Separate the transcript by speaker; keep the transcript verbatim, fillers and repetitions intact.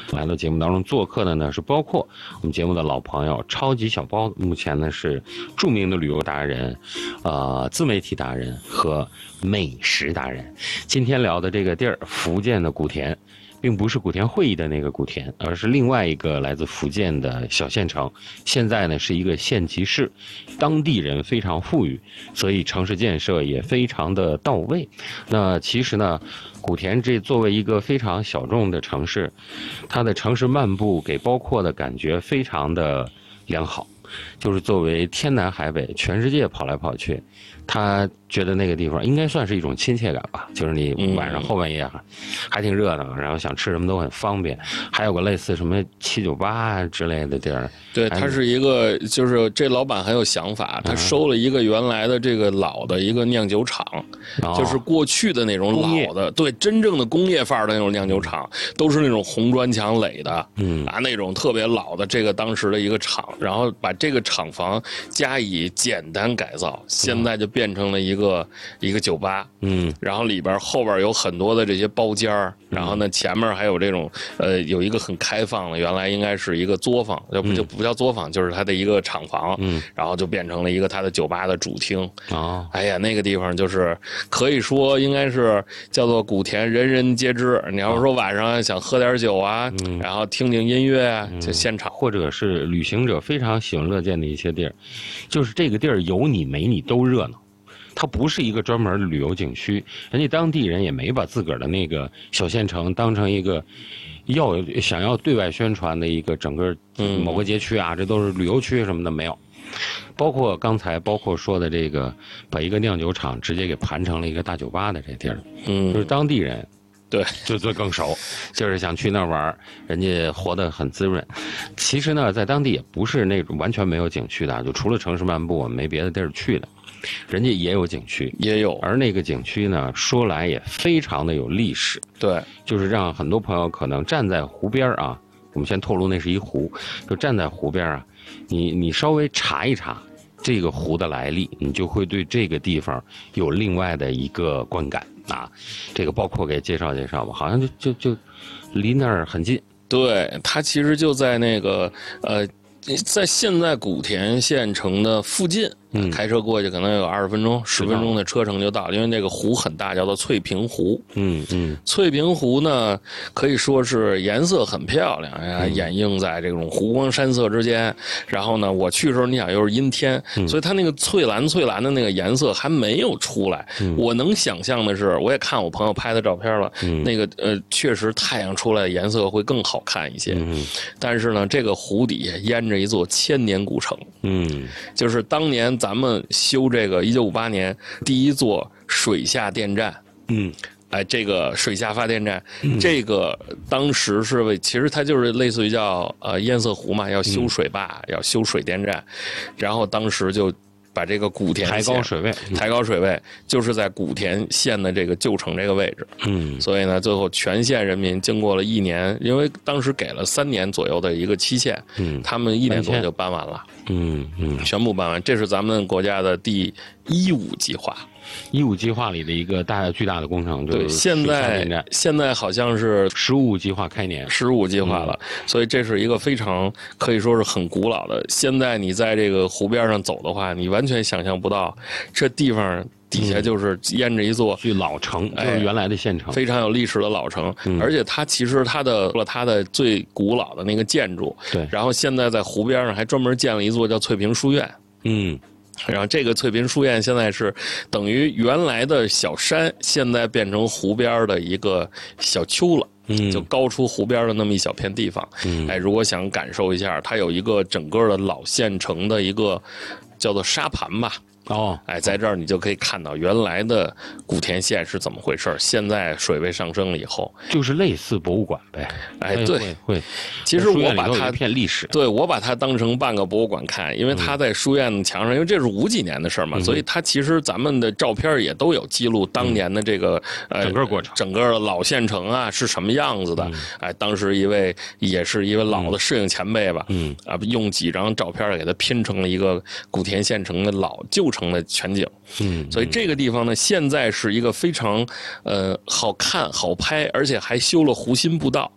Speaker 1: 来到节目当中做客的呢是包括我们节目的老朋友超级小包，目前呢是著名的旅游达人、呃自媒体达人和美食达人。今天聊的这个地儿，福建的古田。并不是古田会议的那个古田，而是另外一个来自福建的小县城。现在呢是一个县级市，当地人非常富裕，所以城市建设也非常的到位。那其实呢，古田这作为一个非常小众的城市，它的城市漫步给包括的感觉非常的良好。就是作为天南海北全世界跑来跑去，他觉得那个地方应该算是一种亲切感吧，就是你晚上后半夜还还挺热闹，然后想吃什么都很方便，还有个类似什么七九八之类的地儿。
Speaker 2: 对，他是一个，就是这老板很有想法，他收了一个原来的这个老的一个酿酒厂，
Speaker 1: 哦、
Speaker 2: 就是过去的那种老的，对，真正的工业范儿的那种酿酒厂，都是那种红砖墙垒的，嗯啊，那种特别老的这个当时的一个厂，然后把这个厂房加以简单改造，现在就变成了一个、嗯、一个酒吧，嗯，然后里边后边有很多的这些包间儿，然后呢前面还有这种呃有一个很开放的，原来应该是一个作坊，要不就不叫作坊，就是它的一个厂房，嗯，然后就变成了一个它的酒吧的主厅。哦，哎呀，那个地方就是可以说应该是叫做古田人人皆知。你要说晚上想喝点酒啊，嗯、然后听听音乐啊，就现场，
Speaker 1: 或者是旅行者非常喜闻乐见的一些地儿，就是这个地儿有你没你都热闹。它不是一个专门的旅游景区，人家当地人也没把自个儿的那个小县城当成一个要想要对外宣传的一个整个某个街区啊，这都是旅游区什么的没有。包括刚才包括说的这个，把一个酿酒厂直接给盘成了一个大酒吧的这地儿，嗯，就是当地人。
Speaker 2: 对，
Speaker 1: 就最更熟，就是想去那儿玩，人家活得很滋润。其实呢，在当地也不是那种完全没有景区的，就除了城市漫步，我们没别的地儿去的。人家也有景区，
Speaker 2: 也有，
Speaker 1: 而那个景区呢，说来也非常的有历史。
Speaker 2: 对，
Speaker 1: 就是让很多朋友可能站在湖边啊，我们先透露那是一湖，就站在湖边啊，你你稍微查一查这个湖的来历，你就会对这个地方有另外的一个观感。啊，这个包括给介绍介绍吧，好像就就就离那儿很近。
Speaker 2: 对，它其实就在那个呃，在现在古田县城的附近。嗯，开车过去可能有二十分钟、十分钟的车程就到，因为那个湖很大，叫做翠屏湖。嗯嗯，翠屏湖呢，可以说是颜色很漂亮呀，嗯、掩映在这种湖光山色之间。然后呢，我去的时候，你想又是阴天，嗯、所以它那个翠蓝翠蓝的那个颜色还没有出来。嗯、我能想象的是，我也看我朋友拍的照片了，嗯、那个呃，确实太阳出来的颜色会更好看一些。嗯、但是呢，这个湖底下淹着一座千年古城。嗯，就是当年。咱们修这个一九五八年第一座水下电站，嗯，哎，这个水下发电站，嗯、这个当时是为，其实它就是类似于叫呃堰塞湖嘛，要修水坝，嗯、要修水电站，然后当时就把这个古田
Speaker 1: 抬高水位，
Speaker 2: 嗯、抬高水位，就是在古田县的这个旧城这个位置，嗯，所以呢，最后全县人民经过了一年，因为当时给了三年左右的一个期限，嗯，他们一年多就搬完了。嗯嗯，全部办完，这是咱们国家的第一五计划。
Speaker 1: 一五计划里的一个大巨大的工程，
Speaker 2: 对，现在现在好像是
Speaker 1: 十五计划开年，
Speaker 2: 十五计划了，嗯、所以这是一个非常可以说是很古老的。现在你在这个湖边上走的话，你完全想象不到这地方。底下就是淹着一座
Speaker 1: 巨老城，就是原来的县城，
Speaker 2: 非常有历史的老城。嗯、而且它其实它的它的最古老的那个建筑，
Speaker 1: 对。
Speaker 2: 然后现在在湖边上还专门建了一座叫翠屏书院，嗯。然后这个翠屏书院现在是等于原来的小山，现在变成湖边的一个小丘了。嗯，就高出湖边的那么一小片地方。嗯，哎，如果想感受一下，它有一个整个的老县城的一个叫做沙盘吧。哦，哎，在这儿你就可以看到原来的古田县是怎么回事，现在水位上升了以后，
Speaker 1: 就是类似博物馆呗。
Speaker 2: 哎，对，
Speaker 1: 会会。
Speaker 2: 其实我把它
Speaker 1: 一片历史，
Speaker 2: 对我把它当成半个博物馆看，因为它在书院墙上，因为这是五几年的事嘛，嗯、所以它其实咱们的照片也都有记录当年的这个、
Speaker 1: 嗯、呃整个过程，
Speaker 2: 整个老县城啊是什么样子的。嗯、哎，当时一位也是一位老的摄影前辈吧，嗯啊，用几张照片给它拼成了一个古田县城的老旧城的全景。嗯，所以这个地方呢，现在是一个非常呃好看、好拍，而且还修了湖心步道。